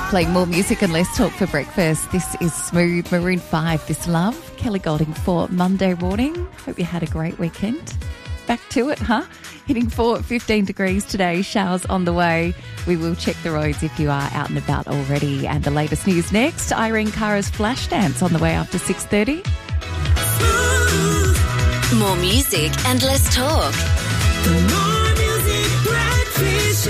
Playing more music and less talk for breakfast. This is Smooth, Maroon 5, This Love. Kelly Golding for Monday morning. Hope you had a great weekend. Back to it, huh? Hitting for 15 degrees today. Showers on the way. We will check the roads if you are out and about already. And the latest news next. Irene Cara's flash dance on the way after 6:30. More music and less talk. More music, breakfast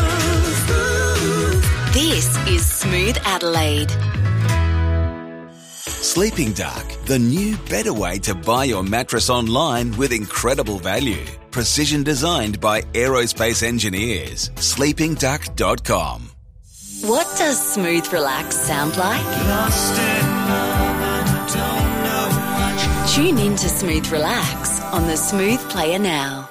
show. This is Smooth Adelaide. Sleeping Dark, the new, better way to buy your mattress online with incredible value. Precision designed by aerospace engineers. sleepingduck.com. What does Smooth Relax sound like? Lost in love and don't know much. Tune in to Smooth Relax on the Smooth Player now.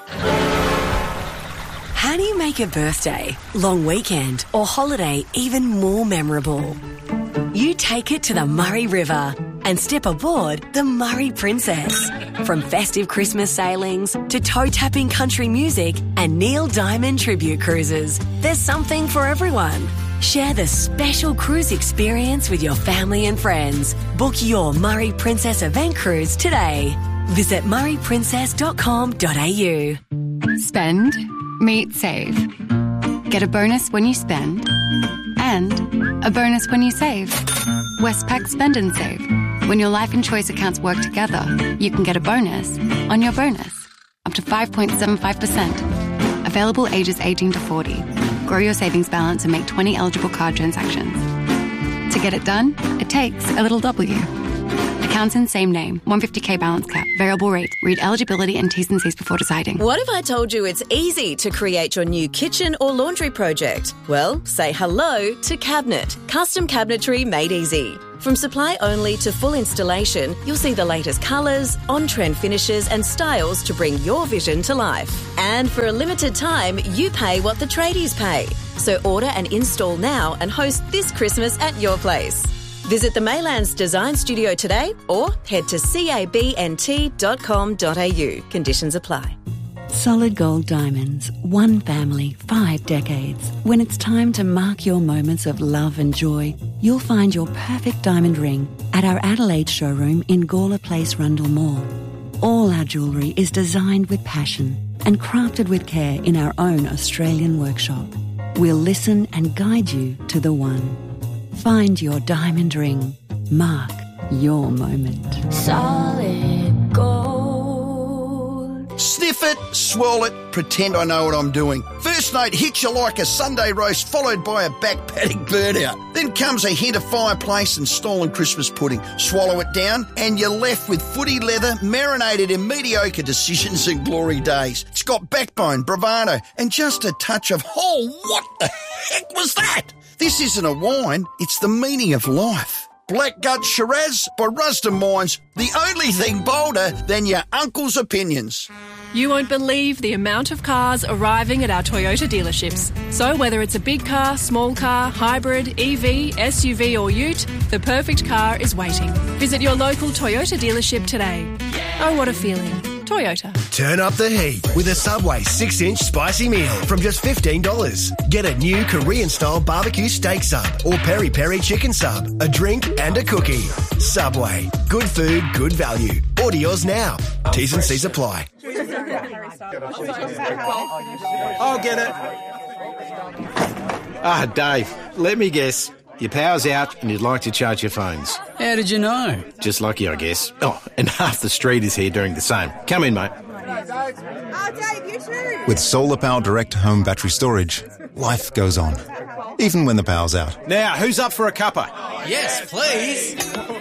How do you make a birthday, long weekend or holiday even more memorable? You take it to the Murray River and step aboard the Murray Princess. From festive Christmas sailings to toe-tapping country music and Neil Diamond tribute cruises, there's something for everyone. Share the special cruise experience with your family and friends. Book your Murray Princess event cruise today. Visit murrayprincess.com.au. Spend, meet, save. Get a bonus when you spend and a bonus when you save. Westpac Spend and Save. When your life and choice accounts work together, you can get a bonus on your bonus, up to 5.75%. Available ages 18 to 40. Grow your savings balance and make 20 eligible card transactions. To get it done, it takes a little W. Accounts in same name, 150k balance cap, variable rate. Read eligibility and T's and C's before deciding. What if I told you it's easy to create your new kitchen or laundry project? Well, say hello to Cabinet. Custom cabinetry made easy. From supply only to full installation, you'll see the latest colours, on-trend finishes and styles to bring your vision to life. And for a limited time, you pay what the tradies pay. So order and install now and host this Christmas at your place. Visit the Maylands Design Studio today or head to cabnt.com.au. Conditions apply. Solid Gold Diamonds. One family, 5 decades. When it's time to mark your moments of love and joy, you'll find your perfect diamond ring at our Adelaide showroom in Gawler Place, Rundle Mall. All our jewellery is designed with passion and crafted with care in our own Australian workshop. We'll listen and guide you to the one. Find your diamond ring. Mark your moment. Solid gold. Sniff it, swirl it, pretend I know what I'm doing. First note hits you like a Sunday roast followed by a back paddock burnout. Then comes a hint of fireplace and stolen Christmas pudding. Swallow it down and you're left with footy leather marinated in mediocre decisions and glory days. It's got backbone, bravado and just a touch of, oh, what the heck was that? This isn't a wine, it's the meaning of life. Blackgut Shiraz by Rusden Wines, the only thing bolder than your uncle's opinions. You won't believe the amount of cars arriving at our Toyota dealerships. So whether it's a big car, small car, hybrid, EV, SUV or ute, the perfect car is waiting. Visit your local Toyota dealership today. Oh, what a feeling. Toyota. Turn up the heat with a Subway 6-inch spicy meal from just $15. Get a new Korean-style barbecue steak sub or peri-peri chicken sub, a drink and a cookie. Subway. Good food, good value. Order yours now. T's and C's apply. I'll get it. Dave, let me guess. Your power's out and you'd like to charge your phones. How did you know? Just lucky, I guess. Oh, and half the street is here doing the same. Come in, mate. Dave, you too. With Solar Power Direct home battery storage, life goes on, even when the power's out. Now, who's up for a cuppa? Yes, please.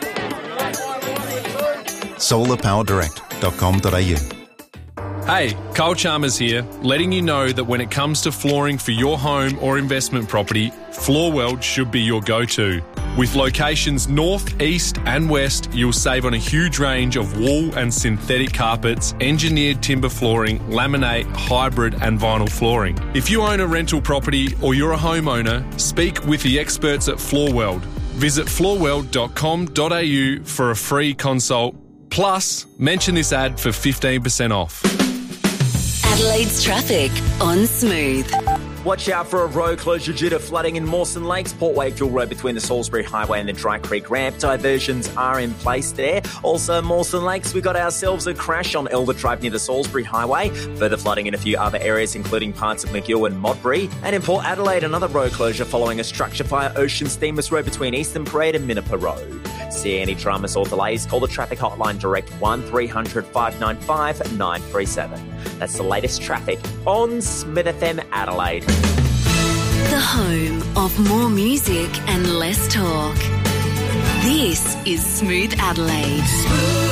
solarpowerdirect.com.au. Hey, Carl Chalmers here, letting you know that when it comes to flooring for your home or investment property, Floorworld should be your go-to. With locations north, east and west, you'll save on a huge range of wool and synthetic carpets, engineered timber flooring, laminate, hybrid and vinyl flooring. If you own a rental property or you're a homeowner, speak with the experts at Floorworld. Visit floorworld.com.au for a free consult. Plus, mention this ad for 15% off. Adelaide's traffic on Smooth. Watch out for a road closure due to flooding in Mawson Lakes, Port Wakefield Road between the Salisbury Highway and the Dry Creek Ramp. Diversions are in place there. Also, Mawson Lakes, we got ourselves a crash on Elder Drive near the Salisbury Highway. Further flooding in a few other areas, including parts of McGill and Modbury. And in Port Adelaide, another road closure following a structure fire, Ocean Steamers Road between Eastern Parade and Minnipa Road. See any dramas or delays, call the traffic hotline direct 1300 595 937. That's the latest traffic on Smith FM Adelaide. The home of more music and less talk. This is Smooth Adelaide.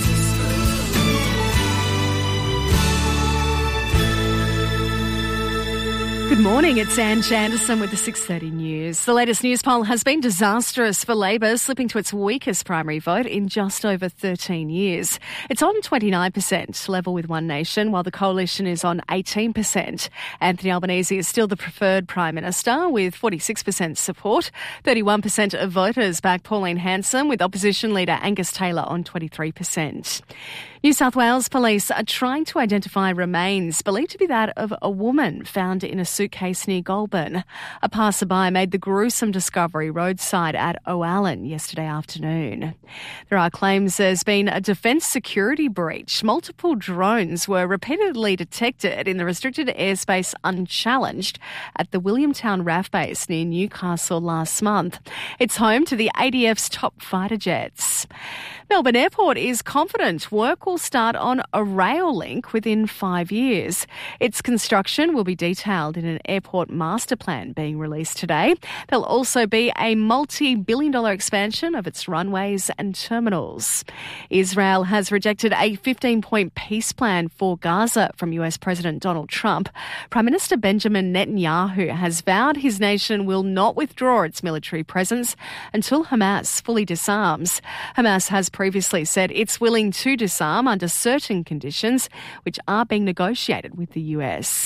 Good morning, it's Anne Janderson with the 6:30 News. The latest news poll has been disastrous for Labor, slipping to its weakest primary vote in just over 13 years. It's on 29%, level with One Nation, while the coalition is on 18%. Anthony Albanese is still the preferred Prime Minister, with 46% support. 31% of voters back Pauline Hanson, with opposition leader Angus Taylor on 23%. New South Wales police are trying to identify remains believed to be that of a woman found in a suitcase near Goulburn. A passerby made the gruesome discovery roadside at O'Allen yesterday afternoon. There are claims there's been a defence security breach. Multiple drones were repeatedly detected in the restricted airspace unchallenged at the Williamtown RAF base near Newcastle last month. It's home to the ADF's top fighter jets. Melbourne Airport is confident work will start on a rail link within 5 years. Its construction will be detailed in an airport master plan being released today. There'll also be a multi-billion-dollar expansion of its runways and terminals. Israel has rejected a 15-point peace plan for Gaza from US President Donald Trump. Prime Minister Benjamin Netanyahu has vowed his nation will not withdraw its military presence until Hamas fully disarms. Hamas has previously said it's willing to disarm under certain conditions, which are being negotiated with the US.